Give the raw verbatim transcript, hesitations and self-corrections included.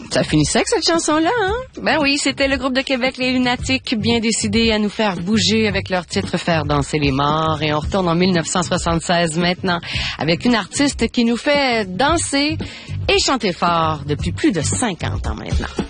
Ça finissait avec cette chanson-là, hein? Ben oui, c'était le groupe de Québec, les Lunatiques, bien décidés à nous faire bouger avec leur titre « Faire danser les morts ». Et on retourne en mille neuf cent soixante-seize maintenant, avec une artiste qui nous fait danser et chanter fort depuis plus de cinquante ans maintenant.